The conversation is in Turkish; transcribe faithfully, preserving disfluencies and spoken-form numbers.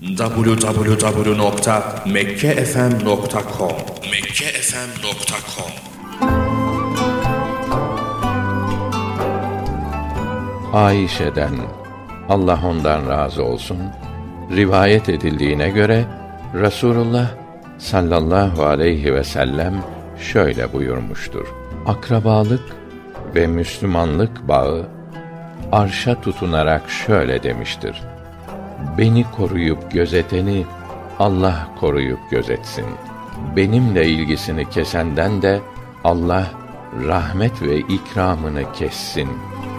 double-u double-u double-u nokta mekke f m nokta com mekke f m nokta com Ayşe'den, Allah ondan razı olsun, rivayet edildiğine göre Resulullah sallallahu aleyhi ve sellem şöyle buyurmuştur: Akrabalık ve Müslümanlık bağı arşa tutunarak şöyle demiştir: Beni koruyup gözeteni Allah koruyup gözetsin. Benimle ilgisini kesenden de Allah rahmet ve ikramını kessin.